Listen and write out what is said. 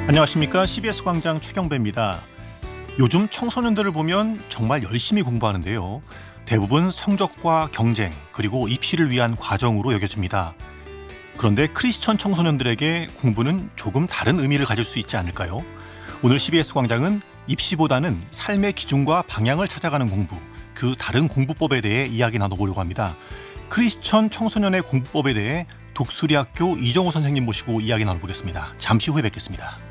안녕하십니까. CBS 광장 최경배입니다. 요즘 청소년들을 보면 정말 열심히 공부하는데요. 대부분 성적과 경쟁 그리고 입시를 위한 과정으로 여겨집니다. 그런데 크리스천 청소년들에게 공부는 조금 다른 의미를 가질 수 있지 않을까요? 오늘 CBS 광장은 입시보다는 삶의 기준과 방향을 찾아가는 공부, 그 다른 공부법에 대해 이야기 나눠보려고 합니다. 크리스천 청소년의 공부법에 대해 독수리학교 이정호 선생님 모시고 이야기 나눠보겠습니다. 잠시 후에 뵙겠습니다.